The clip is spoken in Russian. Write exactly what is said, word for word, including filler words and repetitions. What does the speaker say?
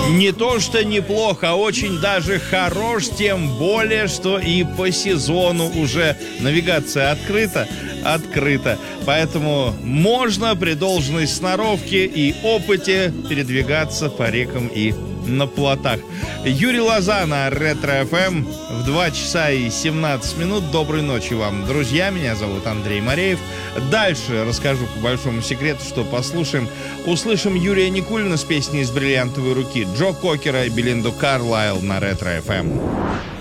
Не то что неплохо, а очень даже хорош, тем более, что и по сезону уже навигация открыта, открыта. Поэтому можно при должной сноровке и опыте передвигаться по рекам и на плотах. Юрий Лоза на Ретро-эф эм в два часа и семнадцать минут. Доброй ночи вам, друзья. Меня зовут Андрей Мореев. Дальше расскажу по большому секрету, что послушаем. Услышим Юрия Никулина с песней «Из бриллиантовой руки», Джо Кокера и Белинду Карлайл на Ретро-эф эм.